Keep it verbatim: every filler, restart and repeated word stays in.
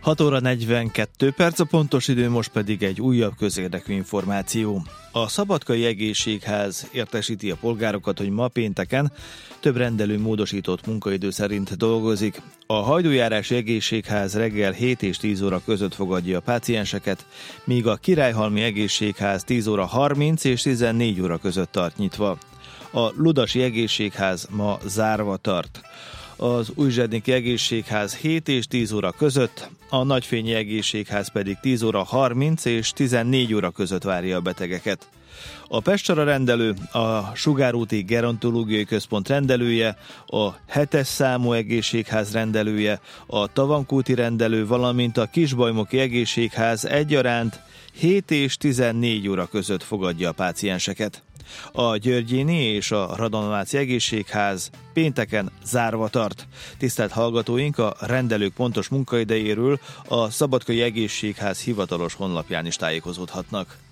hat óra negyvenkettő perc a pontos idő, most pedig egy újabb közérdekű információ. A Szabadkai Egészségház értesíti a polgárokat, hogy ma pénteken több rendelő módosított munkaidő szerint dolgozik. A Hajdújárási Egészségház reggel hét és tíz óra között fogadja a pácienseket, míg a Királyhalmi Egészségház tíz óra harminc és tizennégy óra között tart nyitva. A Ludasi Egészségház ma zárva tart. Az Újzsedniki Egészségház hét és tíz óra között, a Nagyfényi Egészségház pedig tíz óra harminc és tizennégy óra között várja a betegeket. A Pestcsara rendelő, a Sugárúti Gerontológiai Központ rendelője, a hetes számú egészségház rendelője, a Tavankúti rendelő, valamint a Kisbajmoki Egészségház egyaránt hét és tizennégy óra között fogadja a pácienseket. A Györgyéni és a Radonóváci Egészségház pénteken zárva tart. Tisztelt hallgatóink, a rendelők pontos munkaidejéről a Szabadkai Egészségház hivatalos honlapján is tájékozódhatnak.